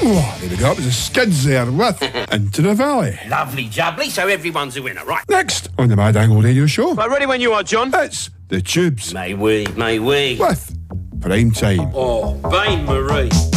Oh, there we go. It was the Skids there with Into the Valley. Lovely jubbly, so everyone's a winner, right? Next on the Mad Angle Radio Show, Right, ready when you are, John. it's the Tubes May we. with Prime Time. Oh, Bain Marie.